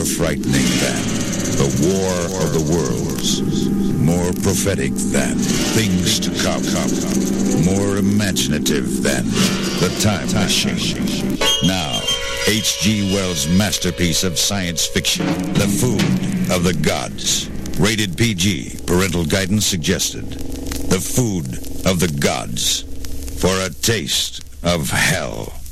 frightening than the War of the Worlds, more prophetic than things to come, more imaginative than the Time Machine. Now, H.G. Wells' masterpiece of science fiction, The Food of the Gods. Rated PG, parental guidance suggested. The Food of the Gods, for a taste of hell.